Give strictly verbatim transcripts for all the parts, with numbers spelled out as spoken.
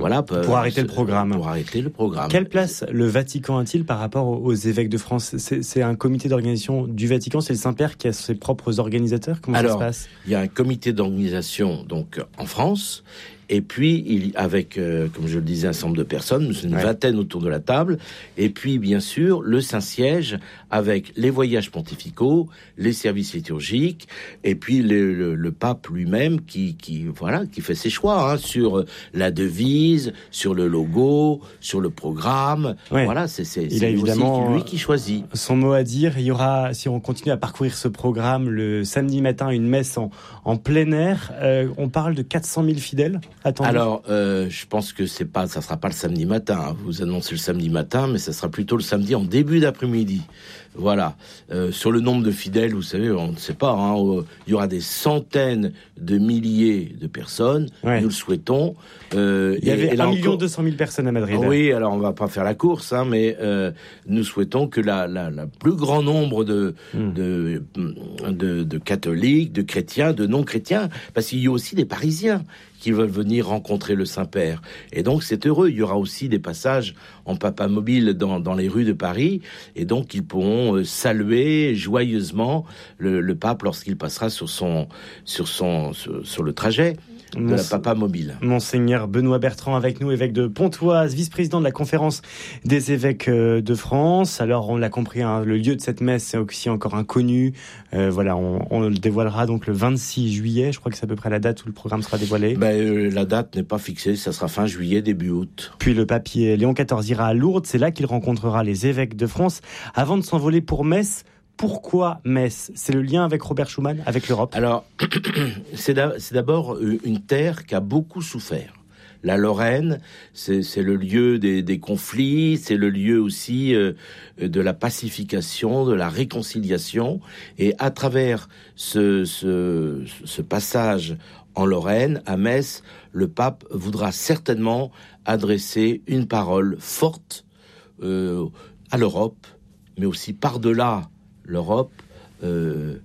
voilà, pour arrêter le programme. Pour arrêter le programme. Quelle place le Vatican a-t-il par rapport aux évêques de France ? c'est, c'est un comité d'organisation du Vatican, c'est le Saint-Père qui a ses propres organisateurs ? Comment Alors, ça se passe ? Il y a un comité d'organisation donc en France. Et puis, il, avec, euh, comme je le disais, un certain nombre de personnes, une ouais. vingtaine autour de la table. Et puis, bien sûr, le Saint-Siège avec les voyages pontificaux, les services liturgiques, et puis le, le, le pape lui-même qui, qui, voilà, qui fait ses choix hein, sur la devise, sur le logo, sur le programme. Ouais. Voilà, c'est, c'est, il c'est a évidemment aussi lui qui choisit. Son mot à dire. Il y aura, si on continue à parcourir ce programme, le samedi matin, une messe en, en plein air. Euh, on parle de quatre cent mille fidèles. Attendez. Alors, euh, je pense que c'est pas, ça sera pas le samedi matin. Hein. Vous annoncez le samedi matin, mais ça sera plutôt le samedi en début d'après-midi. Voilà. Euh, sur le nombre de fidèles, vous savez, on ne sait pas. Hein, euh, il y aura des centaines de milliers de personnes. Ouais. Nous le souhaitons. Euh, il y avait un million deux cent mille personnes à Madrid. Oui, alors on va pas faire la course, hein, mais euh, nous souhaitons que la, la, la plus grand nombre de, mmh. de, de, de catholiques, de chrétiens, de non-chrétiens, parce qu'il y a aussi des Parisiens qui veulent venir rencontrer le Saint-Père. Et donc, c'est heureux. Il y aura aussi des passages en papamobile dans, dans les rues de Paris. Et donc, ils pourront saluer joyeusement le, le pape lorsqu'il passera sur son, sur son, sur, sur le trajet de Mons... la papamobile. Monseigneur Benoît Bertrand avec nous, évêque de Pontoise, vice-président de la conférence des évêques de France. Alors, on l'a compris, hein, le lieu de cette messe, c'est aussi encore inconnu. Euh, voilà, on, on le dévoilera donc le vingt-six juillet. Je crois que c'est à peu près la date où le programme sera dévoilé. Ben, euh, la date n'est pas fixée, ça sera fin juillet, début août. Puis le pape Léon quatorze ira à Lourdes, c'est là qu'il rencontrera les évêques de France. Avant de s'envoler pour Metz, pourquoi Metz ? C'est le lien avec Robert Schuman, avec l'Europe ? Alors, c'est d'abord une terre qui a beaucoup souffert. La Lorraine, c'est, c'est le lieu des, des conflits, c'est le lieu aussi euh, de la pacification, de la réconciliation. Et à travers ce, ce, ce passage en Lorraine, à Metz, le pape voudra certainement adresser une parole forte euh, à l'Europe, mais aussi par-delà l'Europe, euh,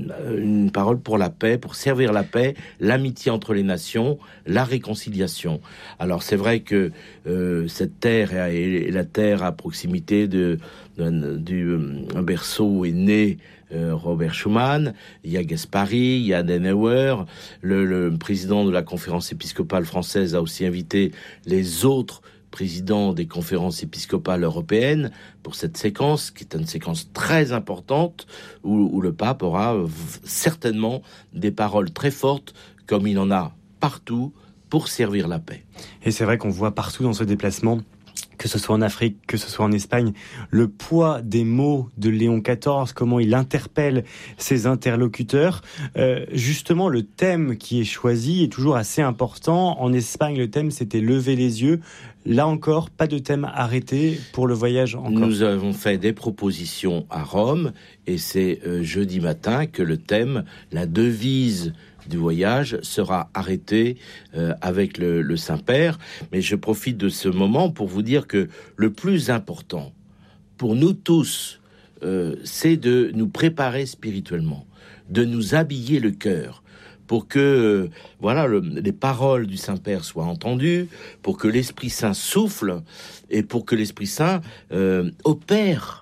une parole pour la paix, pour servir la paix, l'amitié entre les nations, la réconciliation. Alors c'est vrai que euh, cette terre est la terre à proximité de, de, du un berceau où est né euh, Robert Schuman. Il y a Gaspari, il y a Adenauer. Le, le président de la conférence épiscopale française a aussi invité les autres président des conférences épiscopales européennes pour cette séquence, qui est une séquence très importante, où, où le pape aura certainement des paroles très fortes, comme il en a partout, pour servir la paix. Et c'est vrai qu'on voit partout dans ce déplacement, que ce soit en Afrique, que ce soit en Espagne, le poids des mots de Léon quatorze, comment il interpelle ses interlocuteurs. Euh, justement, le thème qui est choisi est toujours assez important. En Espagne, le thème, c'était « Lever les yeux ». Là encore, pas de thème arrêté pour le voyage encore. Nous avons fait des propositions à Rome, et c'est euh, jeudi matin que le thème, la devise du voyage sera arrêté euh, avec le, le Saint-Père. Mais je profite de ce moment pour vous dire que le plus important pour nous tous, euh, c'est de nous préparer spirituellement, de nous habiller le cœur, pour que euh, voilà le, les paroles du Saint-Père soient entendues, pour que l'Esprit Saint souffle, et pour que l'Esprit Saint euh, opère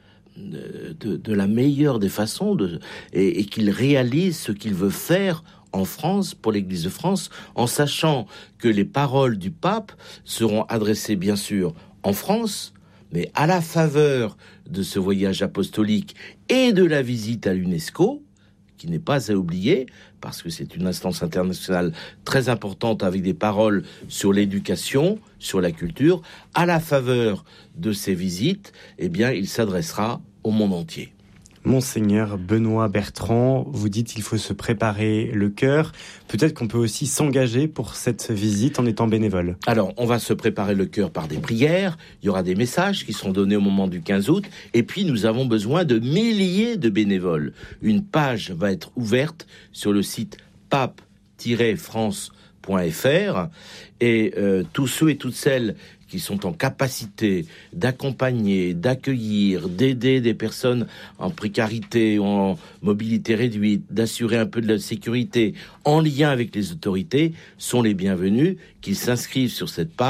De, de la meilleure des façons de, et, et qu'il réalise ce qu'il veut faire en France, pour l'Église de France, en sachant que les paroles du pape seront adressées bien sûr en France, mais à la faveur de ce voyage apostolique et de la visite à l'UNESCO, qui n'est pas à oublier, parce que c'est une instance internationale très importante avec des paroles sur l'éducation, sur la culture. À la faveur de ces visites, eh bien, il s'adressera au monde entier. Monseigneur Benoît Bertrand, vous dites qu'il faut se préparer le cœur. Peut-être qu'on peut aussi s'engager pour cette visite en étant bénévole. Alors, on va se préparer le cœur par des prières. Il y aura des messages qui seront donnés au moment du quinze août. Et puis, nous avons besoin de milliers de bénévoles. Une page va être ouverte sur le site pape tiret france point f r et euh, tous ceux et toutes celles qui sont en capacité d'accompagner, d'accueillir, d'aider des personnes en précarité ou en mobilité réduite, d'assurer un peu de la sécurité en lien avec les autorités, sont les bienvenus, qu'ils s'inscrivent sur cette page.